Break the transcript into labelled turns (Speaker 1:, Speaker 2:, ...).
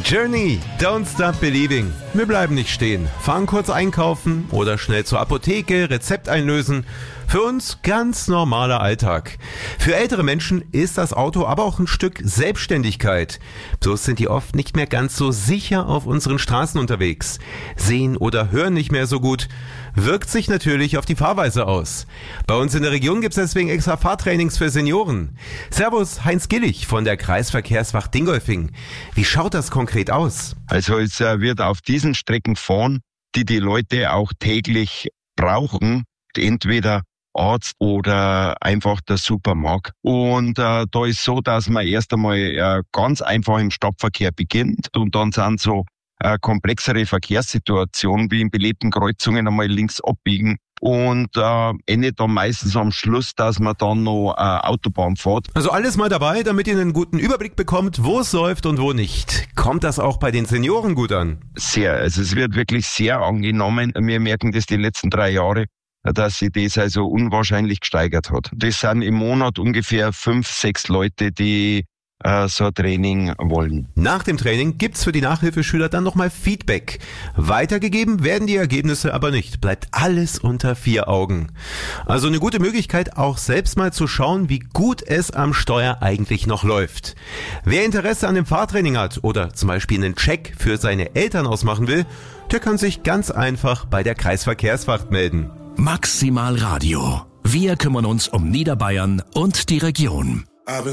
Speaker 1: Journey, Don't Stop Believing. Wir bleiben nicht stehen, fahren kurz einkaufen oder schnell zur Apotheke, Rezept einlösen. Für uns ganz normaler Alltag. Für ältere Menschen ist das Auto aber auch ein Stück Selbstständigkeit. Bloß sind die oft nicht mehr ganz so sicher auf unseren Straßen unterwegs. Sehen oder hören nicht mehr so gut. Wirkt sich natürlich auf die Fahrweise aus. Bei uns in der Region gibt es deswegen extra Fahrtrainings für Senioren. Servus, Heinz Gillig von der Kreisverkehrswacht Dingolfing. Wie schaut das konkret aus?
Speaker 2: Also es wird auf diesen Strecken fahren, die Leute auch täglich brauchen, entweder Arzt oder einfach der Supermarkt. Und da ist so, dass man erst einmal ganz einfach im Stadtverkehr beginnt und dann sind so komplexere Verkehrssituationen wie in belebten Kreuzungen einmal links abbiegen und endet dann meistens am Schluss, dass man dann noch Autobahn fährt.
Speaker 1: Also alles mal dabei, damit ihr einen guten Überblick bekommt, wo es läuft und wo nicht. Kommt das auch bei den Senioren gut an?
Speaker 2: Sehr, also es wird wirklich sehr angenommen. Wir merken das die letzten 3 Jahre, dass sich das also unwahrscheinlich gesteigert hat. Das sind im Monat ungefähr 5, 6 Leute, die so ein Training wollen.
Speaker 1: Nach dem Training gibt's für die Nachhilfeschüler dann nochmal Feedback. Weitergegeben werden die Ergebnisse aber nicht. Bleibt alles unter 4 Augen. Also eine gute Möglichkeit, auch selbst mal zu schauen, wie gut es am Steuer eigentlich noch läuft. Wer Interesse an dem Fahrtraining hat oder zum Beispiel einen Check für seine Eltern ausmachen will, der kann sich ganz einfach bei der Kreisverkehrswacht melden.
Speaker 3: Maximal Radio. Wir kümmern uns um Niederbayern und die Region.